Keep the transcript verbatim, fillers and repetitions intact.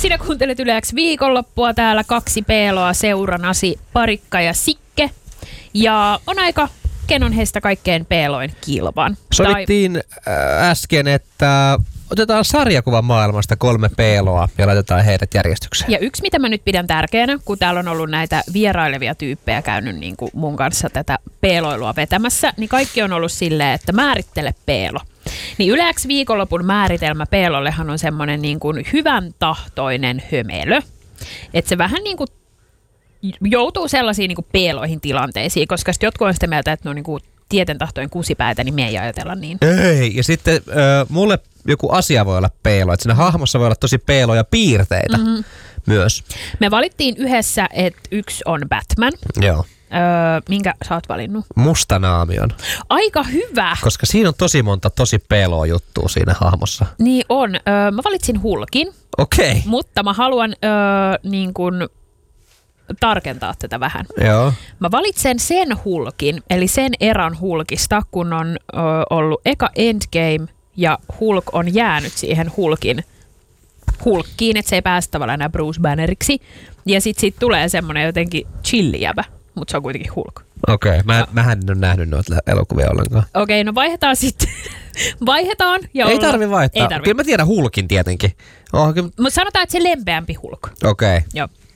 Sinä kuuntelet Yle X viikonloppua, täällä kaksi peeloa seuranasi, Parikka ja Sikke. Ja on aika, ken on heistä kaikkein peeloin kilvan. Sovittiin tai... äsken, että otetaan sarjakuvan maailmasta kolme peeloa ja laitetaan heidät järjestykseen. Ja yksi, mitä mä nyt pidän tärkeänä, kun täällä on ollut näitä vierailevia tyyppejä käynyt niin kuin mun kanssa tätä peeloilua vetämässä, niin kaikki on ollut silleen, että määrittele peelo. Niin Yle X viikonlopun määritelmä peelollehan on semmoinen niin kuin hyvän tahtoinen hömelö. Että se vähän niin kuin joutuu sellaisiin niin kuin peeloihin tilanteisiin, koska sitten jotkut on sitä mieltä, että ne on niin kuin tieten tahtojen kusipäitä, niin me ei ajatella niin. Ei, ja sitten äh, mulle joku asia voi olla peelo, että siinä hahmossa voi olla tosi peeloja piirteitä mm-hmm. myös. Me valittiin yhdessä, että yksi on Batman. Joo. Öö, minkä sä oot valinnut? Mustanaamion. Aika hyvä. Koska siinä on tosi monta tosi peloa juttua siinä hahmossa. Niin on. Öö, mä valitsin Hulkin. Okei. Okay. Mutta mä haluan öö, niin kun tarkentaa tätä vähän. Joo. Mä valitsen sen Hulkin, eli sen eran Hulkista, kun on öö, ollut eka Endgame ja Hulk on jäänyt siihen Hulkin Hulkkiin, että se ei päästä tavallaan enää Bruce Banneriksi. Ja sit siitä tulee semmonen jotenkin chillijävä. Mutta se on kuitenkin Hulk. Okei, okay. Mä, mähän en ole nähnyt noita elokuvia ollenkaan. Okei, okay, no vaihdetaan sitten. vaihdetaan. Ja ei olla... tarvi vaihtaa. Ei tarvi. Kyllä mä tiedän Hulkin tietenkin. Oh, kyllä... Mutta sanotaan, että se lempeämpi Hulk. Okei. Okay. Joo.